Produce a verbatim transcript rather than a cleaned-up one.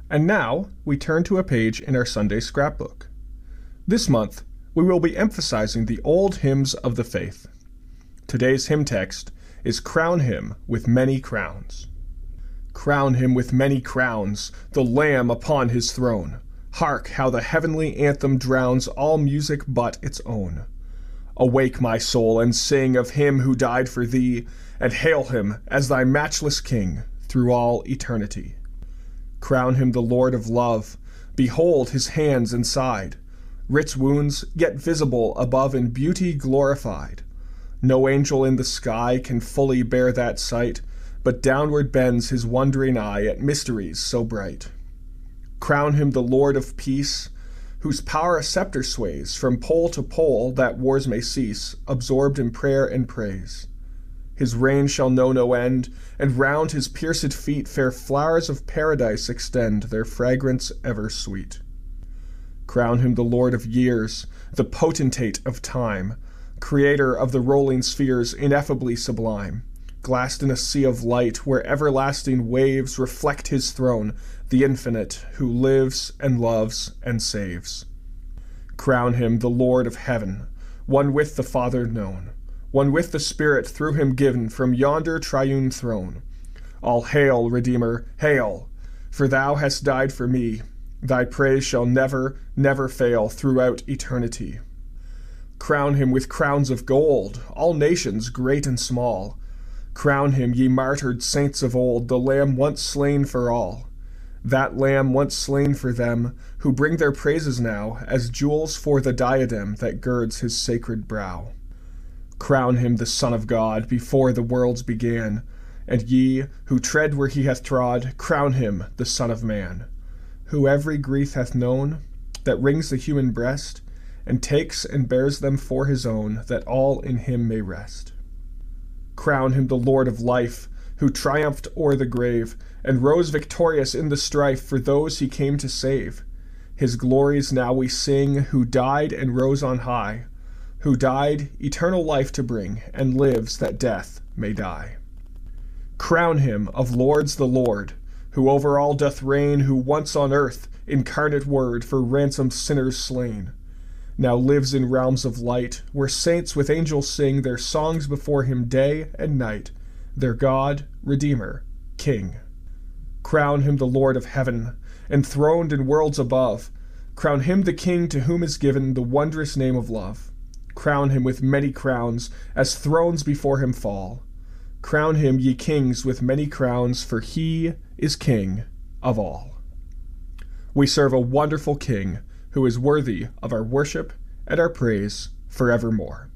And now we turn to a page in our Sunday scrapbook. This month, we will be emphasizing the old hymns of the faith. Today's hymn text is "Crown Him with Many Crowns." Crown him with many crowns, the Lamb upon his throne. Hark how the heavenly anthem drowns all music but its own. Awake, my soul, and sing of him who died for thee, and hail him as thy matchless King through all eternity. Crown him the Lord of love. Behold his hands and side, rich wounds, yet visible above in beauty glorified. No angel in the sky can fully bear that sight, but downward bends his wondering eye at mysteries so bright. Crown him the Lord of peace, whose power a scepter sways from pole to pole that wars may cease, absorbed in prayer and praise. His reign shall know no end, and round his pierced feet fair flowers of paradise extend their fragrance ever sweet. Crown him the Lord of years, the potentate of time, creator of the rolling spheres ineffably sublime, glassed in a sea of light where everlasting waves reflect his throne, the infinite, who lives and loves and saves. Crown him the Lord of heaven, one with the Father known, one with the Spirit through him given from yonder triune throne. All hail, Redeemer, hail! For thou hast died for me. Thy praise shall never, never fail throughout eternity. Crown him with crowns of gold, all nations great and small. Crown him, ye martyred saints of old, the Lamb once slain for all. That Lamb once slain for them, who bring their praises now as jewels for the diadem that girds his sacred brow. Crown him the Son of God before the worlds began, and ye, who tread where he hath trod, crown him the Son of Man, who every grief hath known, that wrings the human breast, and takes and bears them for his own, that all in him may rest. Crown him the Lord of life, who triumphed o'er the grave, and rose victorious in the strife for those he came to save. His glories now we sing, who died and rose on high, who died eternal life to bring, and lives that death may die. Crown him of lords the Lord, who over all doth reign, who once on earth, incarnate word for ransomed sinners slain, now lives in realms of light, where saints with angels sing their songs before him day and night, their God, Redeemer, King. Crown him the Lord of heaven, enthroned in worlds above. Crown him the King to whom is given the wondrous name of love. Crown him with many crowns, as thrones before him fall. Crown him, ye kings, with many crowns, for he is King of all. We serve a wonderful King, who is worthy of our worship and our praise forevermore.